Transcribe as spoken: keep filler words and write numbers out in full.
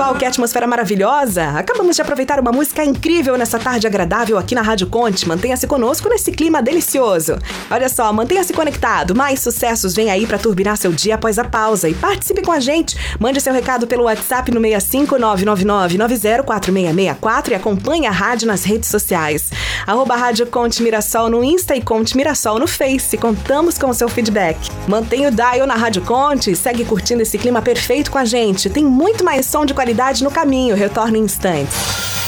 pessoal, que atmosfera maravilhosa! Acabamos de aproveitar uma música incrível nessa tarde agradável aqui na Rádio Conte. Mantenha-se conosco nesse clima delicioso. Olha só, mantenha-se conectado. Mais sucessos vem aí para turbinar seu dia após a pausa. E participe com a gente. Mande seu recado pelo WhatsApp no seis cinco nove nove nove nove zero quatro seis seis quatro e acompanhe a rádio nas redes sociais. Arroba Rádio Conte Mirassol no Insta e Conte Mirassol no Face. Contamos com o seu feedback. Mantenha o dial na Rádio Conte e segue curtindo esse clima perfeito com a gente. Tem muito mais som de qualidade no caminho. Retorno em instantes.